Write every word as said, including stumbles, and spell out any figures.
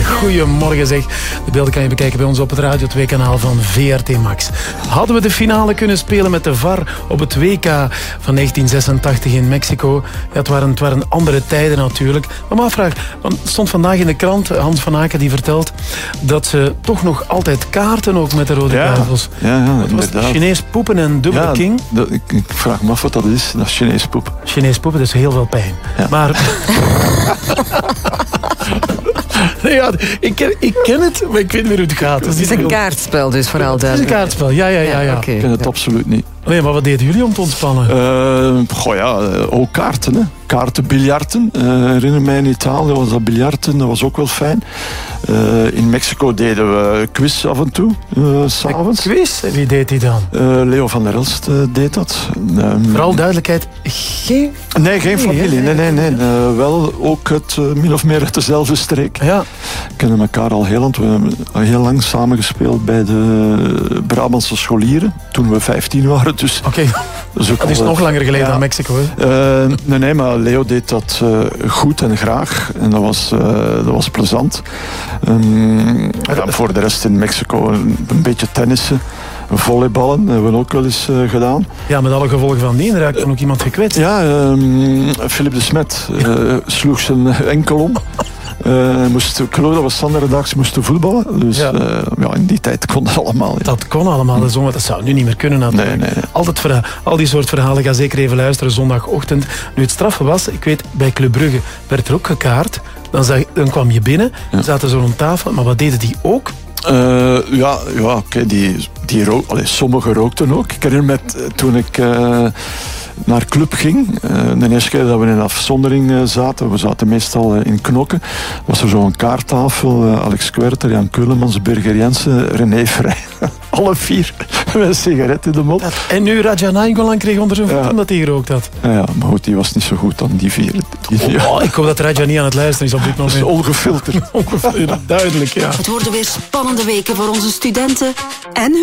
Goedemorgen zeg. De beelden kan je bekijken bij ons op het Radio twee kanaal van V R T Max. Hadden we de finale kunnen spelen met de V A R op het W K van negentien zesentachtig in Mexico? Ja, het, waren, het waren andere tijden natuurlijk. Maar mijn vraag, want het stond vandaag in de krant, Hans van Aken die vertelt dat ze toch nog altijd kaarten ook met de Rode ja, Duivels. Ja, ja, het was inderdaad. Chinees poepen en dubbele ja, king. Dat, ik, ik vraag me af wat dat is, dat is Chinees poep. Chinees poepen, dat is heel veel pijn. Ja. Maar... Nee, ja, ik, ken, ik ken het, maar ik weet niet meer hoe het gaat. Het is een kaartspel dus, vooral Het is een duidelijk. kaartspel, ja, ja, ja. ja. Okay, Ik ken het ja. absoluut niet. Nee, maar wat deden jullie om te ontspannen? Uh, goh ja, ook kaarten, hè. Kaarten, biljarten. Uh, herinner mij in Italië was dat biljarten, dat was ook wel fijn. Uh, in Mexico deden we quiz af en toe, uh, s'avonds. Quiz? Wie deed die dan? Uh, Leo van der Elst uh, deed dat. Um, Vooral duidelijkheid, geen... Nee, geen familie. Nee, nee, nee. Uh, wel ook het, uh, min of meer uit dezelfde streek. Ja. We kennen elkaar al heel lang. We hebben al heel lang samengespeeld bij de Brabantse scholieren. Toen we vijftien waren. Dus Oké, okay. dat is, ook dat is al, nog langer geleden ja. dan Mexico. Hè? Uh, nee, nee, maar Leo deed dat uh, goed en graag. En dat was, uh, dat was plezant. Um, ja, voor de rest in Mexico een, een beetje tennissen. Volleyballen hebben we ook wel eens uh, gedaan. Ja, met alle gevolgen van die. Er raakte dan ook iemand gekwetst. Ja, um, Philip de Smet uh, sloeg zijn enkel om. Uh, moest, ik geloof dat we standaardaags moesten voetballen. Dus ja. Uh, ja, in die tijd kon dat allemaal. Ja. Dat kon allemaal, dus dat zou nu niet meer kunnen natuurlijk. Nee, nee, nee. Altijd verhaal, al die soort verhalen, ga zeker even luisteren zondagochtend. Nu het straffe was, ik weet, bij Club Brugge werd er ook gekaart. Dan, zag, dan kwam je binnen, ja. zaten ze rond tafel, maar wat deden die ook? Uh, ja, ja oké, okay, die, die rook, allee, sommigen rookten ook. Ik herinner me toen ik uh, naar Club ging, uh, de eerste keer dat we in een afzondering uh, zaten, we zaten meestal uh, in Knokken, was er zo'n kaarttafel, uh, Alex Kwerter, Jan Keulemans, Birger Jensen, René Vrij. Alle vier met een sigaret in de mond. Dat, en nu Raja Nainggolan kreeg onder zijn voet ja. omdat hij gerookt had. Ja, ja, maar goed, die was niet zo goed dan die vier. Die, oh, oh, ik hoop dat Raja niet aan het luisteren is op dit moment. Dat is ongefilterd. Ongefilterd, duidelijk, ja. Het worden weer spannende weken voor onze studenten en